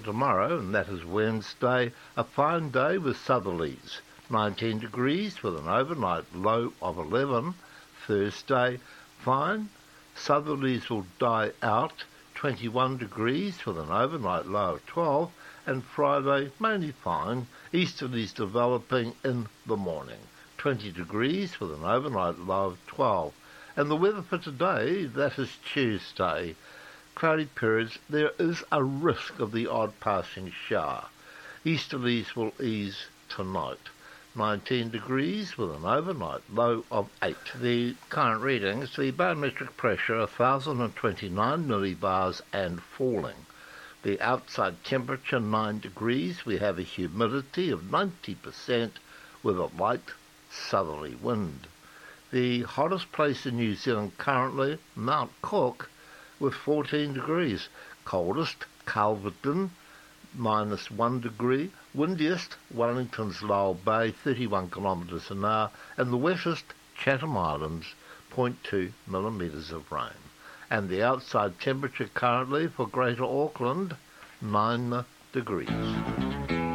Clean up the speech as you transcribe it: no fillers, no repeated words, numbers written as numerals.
Tomorrow, and that is Wednesday, a fine day with southerlies. 19 degrees with an overnight low of 11. Thursday, fine. Southerlies will die out. 21 degrees with an overnight low of 12. And Friday, mainly fine. Easterlies developing in the morning. 20 degrees with an overnight low of 12. And the weather for today, that is Tuesday. Cloudy periods, there is a risk of the odd passing shower. Easterlies will ease tonight. 19 degrees with an overnight low of 8. The current readings, the barometric pressure 1,029 millibars and falling. The outside temperature 9 degrees. We have a humidity of 90% with a light southerly wind. The hottest place in New Zealand currently, Mount Cook, with 14 degrees. Coldest, Calverton, -1 degree. Windiest, Wellington's Lyall Bay, 31 kilometres an hour. And the wettest, Chatham Islands, 0.2 millimetres of rain. And the outside temperature currently for Greater Auckland, 9 degrees.